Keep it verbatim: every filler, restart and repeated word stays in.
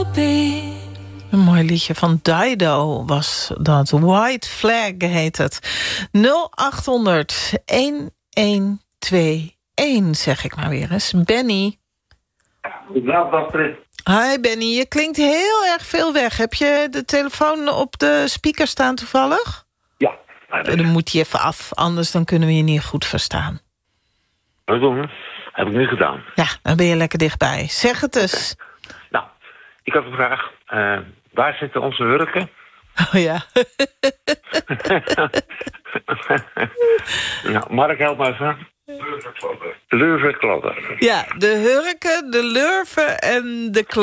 Een mooi liedje van Dido was dat. White Flag heet het. nul acht honderd elf zeg ik maar weer eens. Benny. Goedenavond, Astrid. Hi Benny, je klinkt heel erg veel weg. Heb je de telefoon op de speaker staan toevallig? Ja. Dan moet je even af, anders dan kunnen we je niet goed verstaan. Pardon, heb ik nu gedaan. Ja, dan ben je lekker dichtbij. Zeg het eens. Nou, ik had een vraag. Uh, waar zitten onze hurken? Oh ja. Nou, Mark, help me even. Lurven, klodder. Ja, de hurken, de lurven en de klodder.